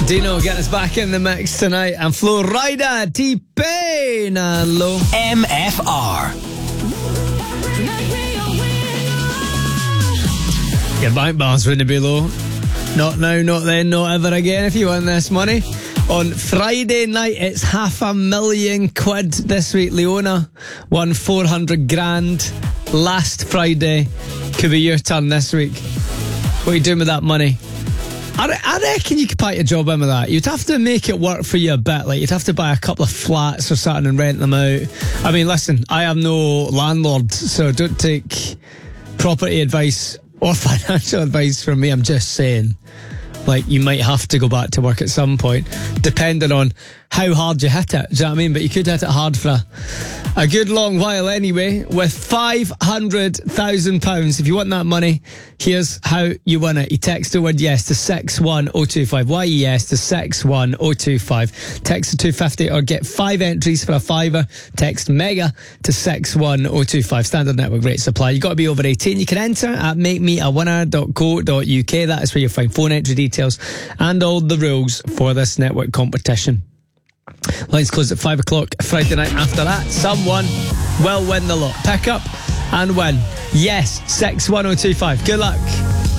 Dino getting us back in the mix tonight, and Flo Rida, T-Pain and Low. MFR. Your bank balance wouldn't be low. Not now, not then, not ever again if you win this money. On Friday night, it's £500,000 this week. Leona won 400 grand last Friday. Could be your turn this week. What are you doing with that money? I reckon you could pack your job in with that. You'd have to make it work for you a bit. Like, you'd have to buy a couple of flats or something and rent them out. I mean, listen, I am no landlord, so don't take property advice or financial advice from me. I'm just saying, like, you might have to go back to work at some point, depending on how hard you hit it. Do you know what I mean? But you could hit it hard for a good long while anyway, with £500,000. If you want that money, here's how you win it. You text the word yes to 61025. YES to 61025. Text to 250 or get 5 entries for a fiver. Text MEGA to 61025. Standard network rate supply. You've got to be over 18. You can enter at makemeawinner.co.uk. That is where you'll find phone entry details and all the rules for this network competition. Lines close at 5 o'clock Friday night. After that, someone will win the lot. Pick up and win. Yes, 61025. Good luck.